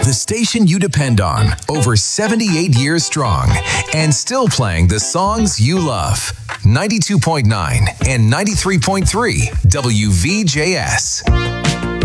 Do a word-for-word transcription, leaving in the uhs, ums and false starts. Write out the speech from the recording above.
The station you depend on, over seventy-eight years strong, and still playing the songs you love. ninety-two point nine and ninety-three point three W V J S.